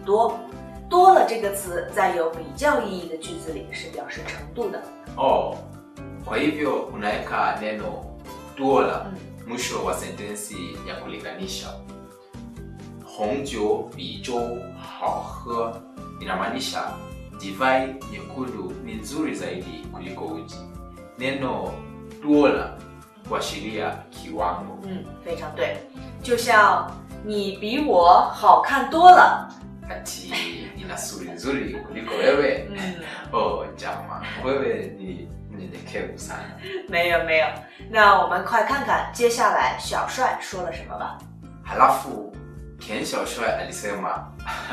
多。多了这个词在有比较意义的句子里是表示程度的。 kwa hivyo unaweka neno dola mwisho wa sentensi ya kulinganisha. 红酒比粥好喝 inamaanisha divai nyekundu ni nzuri zaidi kuliko uji. Neno dola kuashiria kiwango. 非常对。就像你比我好看多了。 Ati ina sura nzuri kuliko wewe. Jama, wewe ni mnyenyekevu sana. 没有。那我们快看看接下来小帅说了什么吧。 Halafu Ken Xiaoshuai alisema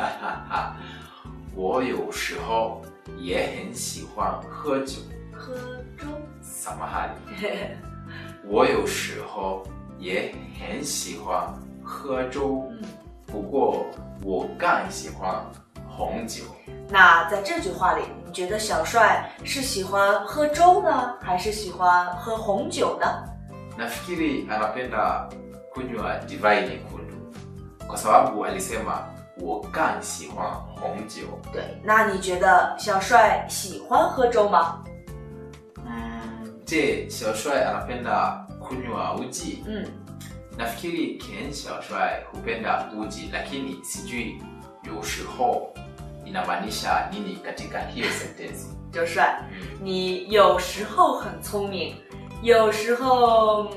我有时候也很喜欢喝酒。 喝粥 Samahani. 我有时候也很喜欢喝粥。 不过我更喜欢红酒。 那在这句话里，你觉得小帅是喜欢喝粥呢，还是喜欢喝红酒呢？ Nafikiri anapenda kunywa divai nyekundu kwa sababu alisema 我更喜欢红酒。 对，那你觉得小帅喜欢喝粥吗？ Je, Xiaoshuai anapenda kunywa uji? Nafikiri Ken Xiaoshuai hupenda uji, lakini sijui 有时候 inamaanisha nini katika hiyo sentensi. 小帅，你有时候很聪明，有时候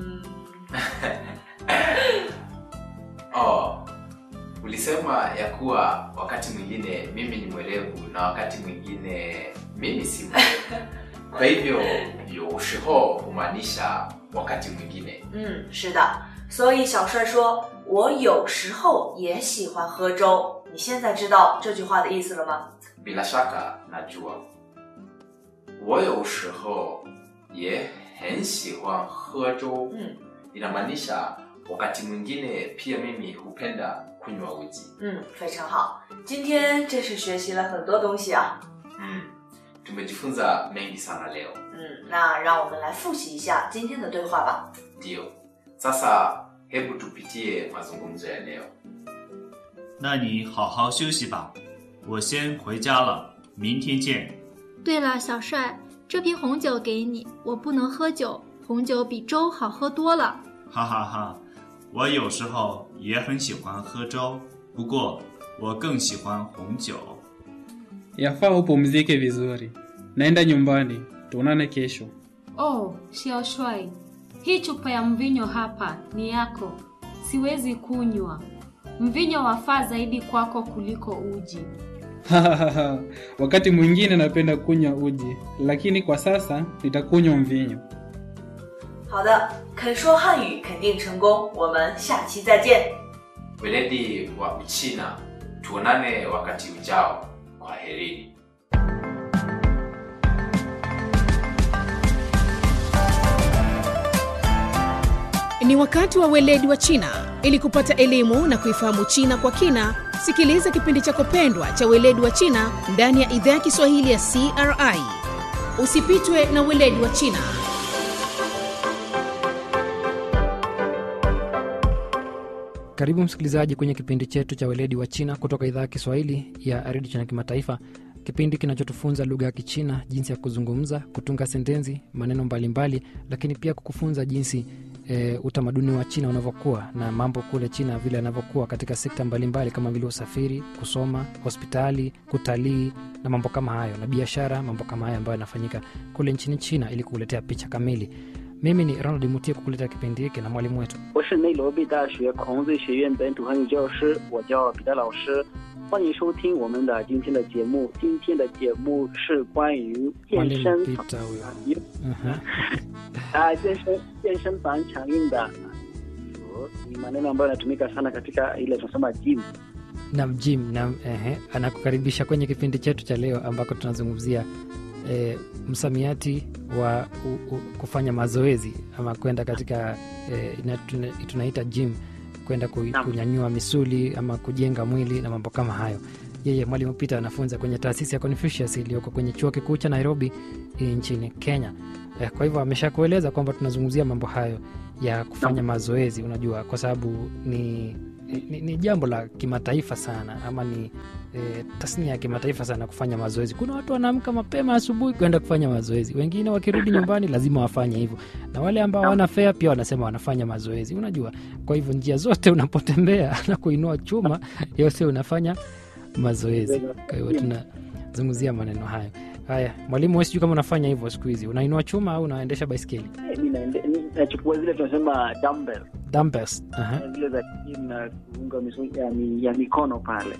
ulisema ya kuwa wakati mwingine mimi ni mwelevu na wakati mwingine mimi si mwelevu. Kwa hivyo 有时候 humaanisha wakati mwingine. 是的。所以小帅说我有时候也喜欢喝粥。你现在知道这句话的意思了吗？ Bila shaka najua. 我有时候也很喜欢喝粥。 inamaanisha wakati mwingine pia mimi hupenda kunywa uji. 非常好。今天真是学习了很多东西啊。 tumejifunza mengi sana leo. 那让我们来复习一下今天的对话吧。 Ndio. Sasa hebu tupitie mazungumzo ya leo. 那你好好休息吧，我先回家了，明天见。 对了，小帅，这瓶红酒给你，我不能喝酒，红酒比粥好喝多了。 哈哈哈，我有时候也很喜欢喝粥，不过我更喜欢红酒。 Yafaa upumzike vizuri. Naenda nyumbani, tuonane kesho. Xiaoshuai, hii chupa ya mvinyo hapa ni yako. Siwezi kunywa. Mvinyo wafaa zaidi kwako kuliko uji. Wakati mwingine napenda kunywa uji, lakini kwa sasa nitakunywa mvinyo. 好的，肯说汉语肯定成功，我们下期再见。 Weledi wa Uchina, tuonane wakati ujao. Kwaherini. Ni wakati wa weledi wa China. Ili kupata elimu na kuifahamu China kwa kina, sikiliza kipindi chako pendwa cha weledi wa China ndani ya idhaa ya Kiswahili ya CRI. Usipitwe na weledi wa China. Karibu msikilizaji kwenye kipindi chetu cha weledi wa China kutoka idhaa ya Kiswahili ya Radio China Kimataifa. Kipindi kinachotufunza lugha ya Kichina, jinsi ya kuzungumza, kutunga sentensi, maneno mbalimbali, lakini pia kukufunza jinsi utamaduni wa China unavyokuwa na mambo kule China vile yanavyokuwa katika sekta mbalimbali kama vile usafiri, kusoma, hospitali, kutalii na mambo kama hayo, na biashara, mambo kama hayo ambayo yanafanyika kule nchini China ili kukuletea picha kamili. Mimi ni Ronald Mutie kukuletea kipindi hiki na mwalimu wetu. 我是内罗毕大学孔子学院本土汉语教师，我叫彼得老师。欢迎收听我们的今天的节目。今天的节目是关于健身房健身房常用的ni maneno ambayo yanatumika sana katika ile tunasema gym. Na gym na anakukaribisha kwenye kipindi chetu cha leo ambako tunazungumzia msamiati wa kufanya mazoezi ama kwenda katika tunaita gym, kwenda kunyanyua misuli ama kujenga mwili na mambo kama hayo. Yeye mwalimu Peter anafunza kwenye taasisi ya Confucius iliyoko kwenye chuo kikuu cha Nairobi nchini Kenya. Kwa hivyo ameshakueleza kwamba tunazungumzia mambo hayo ya kufanya mazoezi, unajua, kwa sababu ni ni jambo la kimataifa sana, ama ni tasnia ya kimataifa sana kufanya mazoezi. Kuna watu wanaamka mapema asubuhi kwenda kufanya mazoezi, wengine wakirudi nyumbani lazima wafanye hivyo, na wale ambao wana fare pia wanasema wanafanya mazoezi, unajua. Kwa hivyo njia zote unapotembea na kuinua chuma yote unafanya mazoezi. Kwa hivyo tunazungumzia maneno hayo. Haya, mwalimu, wewe sijui kama unafanya hivyo siku hizi, unainua chuma au unaendesha baiskeli? Mimi nachukua zile tunasema dumbbells. Zile za gym na kuunga misuli ya mikono pale.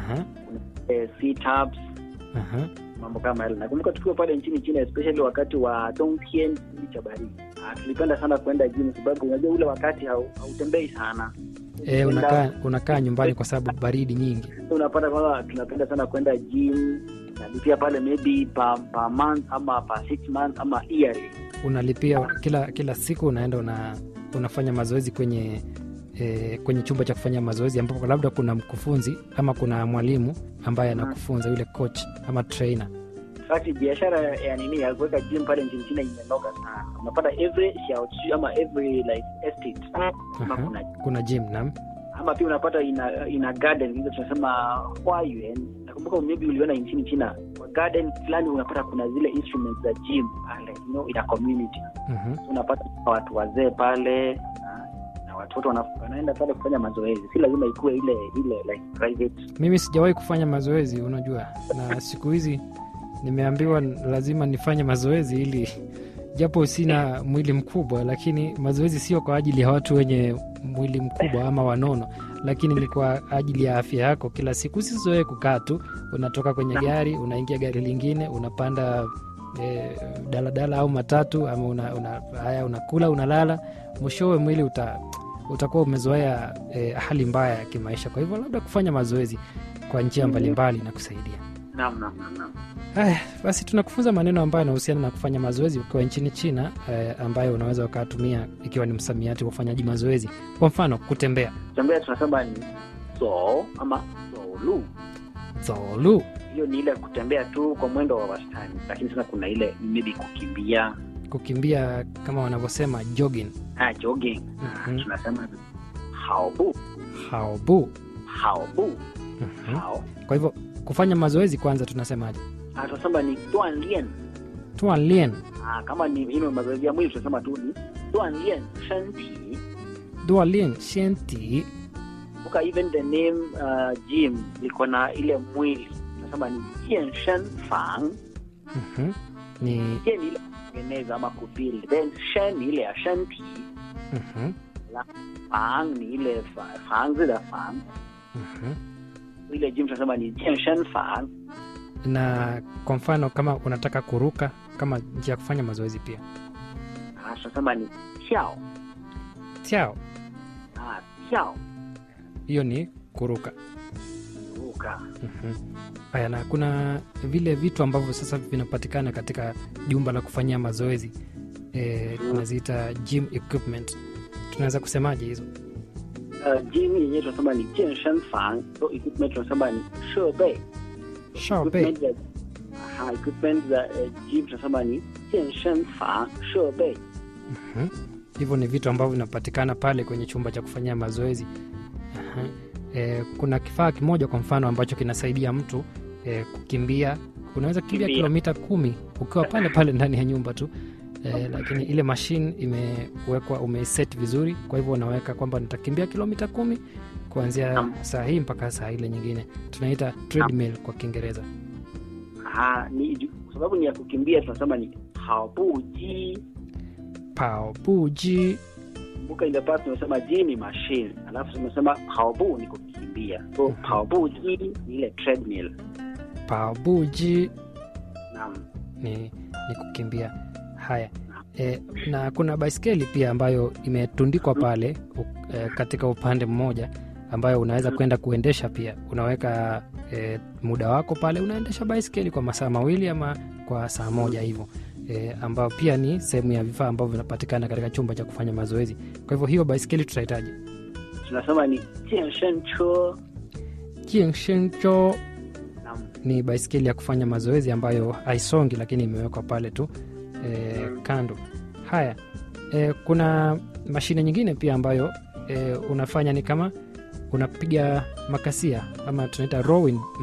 Sit ups. Mambo kama yale. Nakumbuka tukiwa pale nchini China, especially wakati wa dongtian, cha baridi. Tulipenda sana kwenda gym sababu unajua ule wakati hautembei sana. Unakaa nyumbani kwa sababu baridi nyingi. Unapata kwamba tunapenda sana kwenda gym, na pia pale maybe per month ama per 6 months ama yearly. Unalipia kila siku, unaenda unafanya mazoezi kwenye chumba cha kufanya mazoezi, ambapo labda kuna mkufunzi ama kuna mwalimu ambaye anakufunza, yule coach ama trainer. Sasa biashara ya nini ya kuweka gym pale nchini China imenoga sana. Unapata every xiaoqi ama every like estate kuna gym na ama pia unapata ina garden, hizo tunasema huayuan. Nakumbuka maybe uliona nchini China kwa garden fulani unapata kuna zile instruments za gym pale, ina community. Unapata watu wazee pale na watoto wanaenda pale kufanya mazoezi. Si lazima ikuwe ile like private. Mimi sijawahi kufanya mazoezi, unajua. Na siku hizi nimeambiwa lazima nifanye mazoezi ili, japo sina mwili mkubwa, lakini mazoezi sio kwa ajili ya watu wenye mwili mkubwa ama wanono, lakini ni kwa ajili ya afya yako. Kila siku usizoe kukaa tu, unatoka kwenye gari, unaingia gari lingine, unapanda daladala au matatu, ama unakula, unalala, mwishowe mwili utakuwa umezoea hali mbaya ya kimaisha. Kwa hivyo labda kufanya mazoezi kwa njia mbalimbali na kusaidia. Naam. Basi tunakufunza maneno ambayo yanahusiana na kufanya mazoezi ukiwa nchini China, ambayo unaweza ukatumia ikiwa ni msamiati wa ufanyaji mazoezi. Kwa mfano, kutembea. Kutembea tunasema ni zou ama zoulu. Hiyo ni ile kutembea tu kwa mwendo wa wastani, lakini sasa kuna ile maybe kukimbia kama wanavyosema jogging. Jogging. Tunasema haobu. Kwa hivyo kufanya mazoezi kwanza tunasemaje? Tunasema ni duanlian. Kama ni ile mazoezi ya mwili tunasema tu ni duanlian shanti. Even the name gym liko na ile mwili, tunasema ni jianshan fang. Ni ile kutengeneza ama kubuild, then shan ile ya shanti. La fang ni ile fang zile fang. Ile gym tunasema ni jianshan fang. Na kwa mfano kama unataka kuruka kama njia ya kufanya mazoezi pia, tunasema ni tiao. Hiyo ni kuruka. Haya, na kuna vile vitu ambavyo sasa vinapatikana katika jumba la kufanyia mazoezi, tunaziita gym equipment. Tunaweza kusemaje hizo? Gym yenyewe tunasema ni jianshan fang, so equipment tunasema ni shebei. Equipment za gym tunasema ni jianshan fang shebei. Hivyo ni vitu ambavyo vinapatikana pale kwenye chumba cha kufanyia mazoezi. Kuna kifaa kimoja kwa mfano ambacho kinasaidia mtu kukimbia. Unaweza kukimbia kilomita 10 ukiwa pale ndani ya nyumba tu, lakini ile machine imewekwa, umeiset vizuri. Kwa hivyo unaweka kwamba nitakimbia kilomita 10 kuanzia saa hii mpaka saa ile nyingine. Tunaita treadmill kwa Kiingereza. Ni sababu ni ya kukimbia, tunasema ni paobuji. Kumbuka ile part tunasema gym ni machine, alafu tunasema paobu ni kukimbia. So paobuji ni ile treadmill. Paobuji ni kukimbia. Haya, na kuna baiskeli pia ambayo imetundikwa pale katika upande mmoja, ambayo unaweza kwenda kuendesha pia. Unaweka muda wako pale, unaendesha baiskeli kwa masaa 2 ama kwa saa 1 hivyo, ambao pia ni sehemu ya vifaa ambavyo vinapatikana katika chumba cha kufanya mazoezi. Kwa hivyo hiyo baiskeli tutahitaji, tunasema ni jianshencho. Ni baiskeli ya kufanya mazoezi ambayo haisongi, lakini imewekwa pale tu kando. Haya, kuna mashine nyingine pia ambayo unafanya ni kama unapiga makasia ama tunaita rowing